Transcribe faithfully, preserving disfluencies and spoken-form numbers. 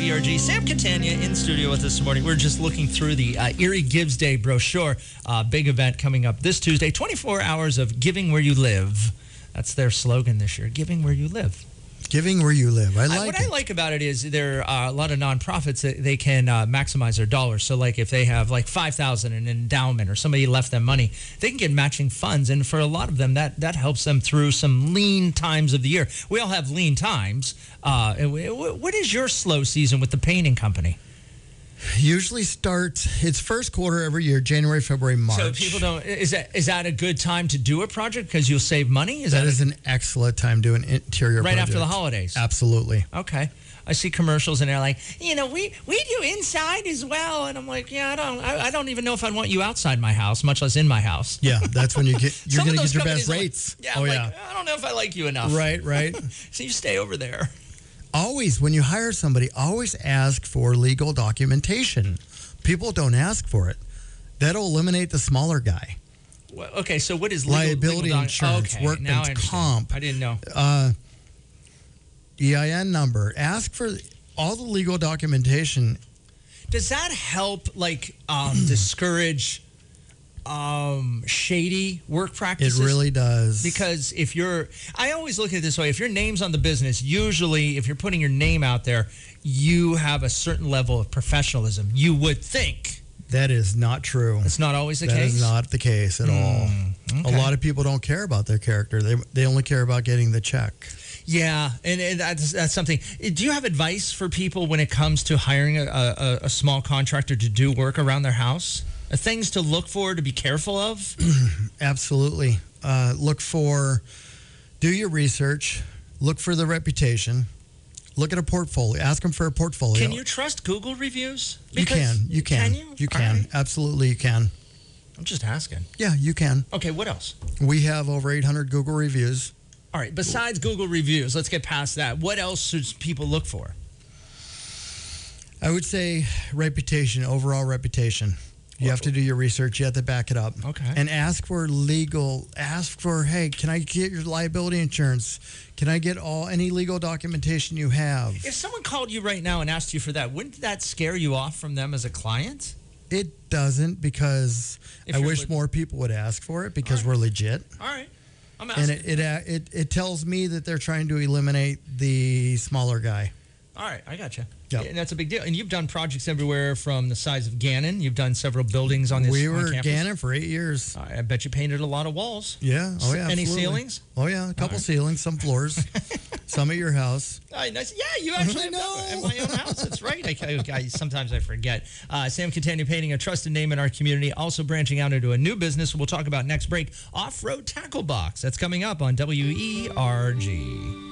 W E R G. Sam Catania in studio with us this morning. We're just looking through the uh, Erie Gives Day brochure. Uh, big event coming up this Tuesday. twenty-four hours of giving where you live. That's their slogan this year, giving where you live. Giving where you live. I like I, what it. I like about it is there are a lot of nonprofits that they can uh, maximize their dollars. So, like if they have like five thousand dollars in an endowment or somebody left them money, they can get matching funds. And for a lot of them, that, that helps them through some lean times of the year. We all have lean times. Uh, what is your slow season with the painting company? Usually starts, it's first quarter every year, January, February, March. So people don't, is that is that a good time to do a project because you'll save money? Is that, that is a, an excellent time to do an interior right project. after the holidays? Absolutely. Okay. I see commercials and they're like, you know, we, we do inside as well. And I'm like, yeah, I don't I, I don't even know if I'd want you outside my house, much less in my house. Yeah, that's when you get, you're Some going of to those get your best companies are rates. Like, yeah, oh, I'm yeah. like, I don't know if I like you enough. Right, right. So you stay over there. Always, when you hire somebody, always ask for legal documentation. People don't ask for it. That'll eliminate the smaller guy. Well, okay, so what is legal, liability legal doc- insurance, okay, now I workman's understand. comp, I didn't know. uh, E I N number. Ask for all the legal documentation. Does that help, like, um, discourage um, shady work practices? It really does. Because if you're, I always look at it this way, if your name's on the business, usually if you're putting your name out there, you have a certain level of professionalism. You would think. That is not true. It's not always the that case? That is not the case at Mm, all. okay. A lot of people don't care about their character. They they only care about getting the check. Yeah, and, and that's, that's something. Do you have advice for people when it comes to hiring a, a, a small contractor to do work around their house? Uh, Things to look for, to be careful of? Absolutely. Uh, look for, do your research. Look for the reputation. Look at a portfolio. Ask them for a portfolio. Can you trust Google reviews? You Because- can. You can. Can you? You All can. right. Absolutely, you can. I'm just asking. Yeah, you can. Okay, what else? We have over eight hundred Google reviews. All right, besides Google reviews, let's get past that. What else should people look for? I would say reputation, overall reputation. You have to do your research. You have to back it up. Okay. And ask for legal, ask for, hey, can I get your liability insurance? Can I get all any legal documentation you have? If someone called you right now and asked you for that, wouldn't that scare you off from them as a client? It doesn't, because If I you're wish leg- more people would ask for it, because All right. we're legit. All right. I'm And asking. it, it, it, it tells me that they're trying to eliminate the smaller guy. All right, I got you. Yep. And that's a big deal. And you've done projects everywhere from the size of Gannon. You've done several buildings on this We on were campus. Gannon for eight years. I bet you painted a lot of walls. Yeah. Oh, yeah. Any absolutely. ceilings? Oh, yeah. A couple right. ceilings, some floors, some at your house. Oh, nice. Yeah, you actually I have done know. it at my own house. That's right. I, I, sometimes I forget. Uh, Sam Catania Painting, a trusted name in our community, also branching out into a new business we'll talk about next break, Off-Road Tackle Box. That's coming up on W E R G.